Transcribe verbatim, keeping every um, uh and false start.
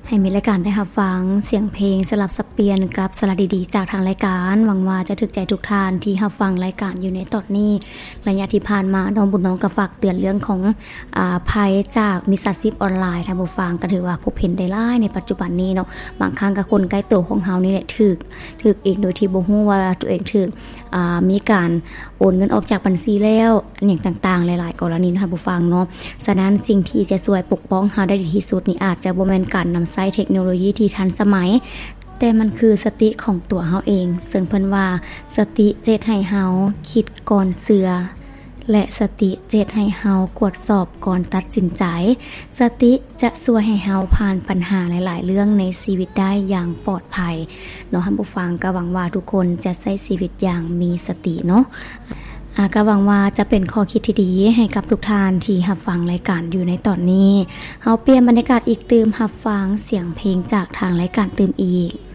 ให้มีรายการได้รับฟังเสียงเพลงสลับสับเปลี่ยนกับสาระดีๆจากทางรายการหวังว่าจะถึกใจทุกท่านที่รับฟังรายการอยู่ในตอนนี้ระยะที่ผ่านมาน้องบุญน้องก็ฝากเตือนเรื่องของอ่าภัยจากมิจฉาชีพออนไลน์ท่านผู้ฟังก็ถือว่าพบเห็นได้หลายในปัจจุบันนี้เนาะบางครั้งก็คนใกล้ตัวของเฮานี่แหละถูกถูกเองโดยที่บ่ฮู้ว่าตัวเองถูกอ่ามีการโอนเงินออกจากบัญชีแล้วอย่างต่างๆหลายๆกรณีท่านผู้ฟังเนาะฉะนั้นสิ่งที่จะช่วยปกป้องเฮาได้ดีที่สุดนี่อาจจะบ่แม่นการนำใช้เทคโนโลยีที่ทันสมัยแต่มันคือสติของตัวเฮาเองซึ่งเพิ่นว่าสติเจตให้เฮาคิดก่อนเชื่อและสติเจตให้เฮากวดสอบก่อนตัดสินใจสติจะช่วยให้เฮาผ่านปัญหาหลายๆเรื่องในชีวิตได้อย่างปลอดภัยเนาะท่านผู้ฟังก็หวังว่าทุกคนจะใช้ชีวิตอย่างมีสติเนาะอ่าก็หวังว่าจะเป็นข้อคิดที่ดีให้กับทุกท่านที่รับฟังรายการอยู่ในตอนนี้เฮาเปลี่ยนบรรยากาศอีกตื่มรับฟังเสียงเพลงจากทางรายการตื่มอีก